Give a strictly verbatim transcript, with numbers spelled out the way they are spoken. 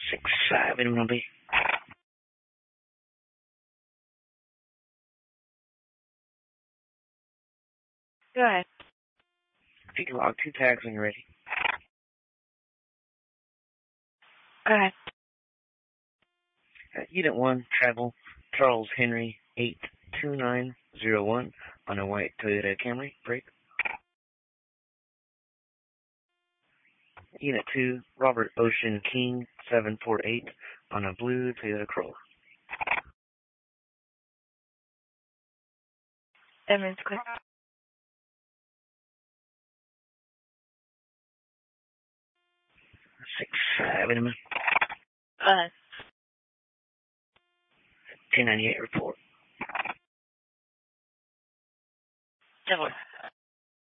Six five, anyone will be. Go ahead. If you can log two tags when you're ready. Go ahead. Uh, Unit one, travel, Charles Henry eight two nine zero one on a white Toyota Camry, break. Unit two, Robert Ocean King seven four eight on a blue Toyota Corolla. Edmonds, quick. Six five, anyone. Go ahead. ten ninety-eight report. Double.